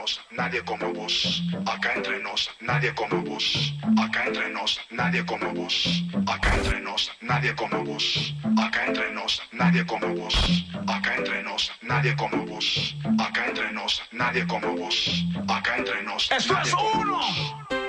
nos, nadie como vos. Acá entre nos, nadie como vos. Acá entre nos, nadie como vos. Acá entre nos, nadie como vos. Acá entre nos, nadie como vos. Acá entre nos, nadie como vos. Acá entre nos, nadie como vos. Acá entre nos. ¡Esto es uno!